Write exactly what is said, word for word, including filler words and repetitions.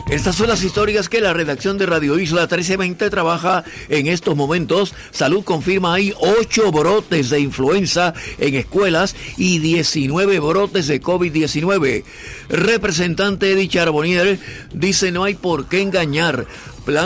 Estas son las historias que la redacción de Radio Isla trece veinte trabaja en estos momentos. Salud confirma hay ocho brotes de influenza en escuelas y diecinueve brotes de COVID diecinueve. Representante Eddie Charbonnier dice no hay por qué engañar.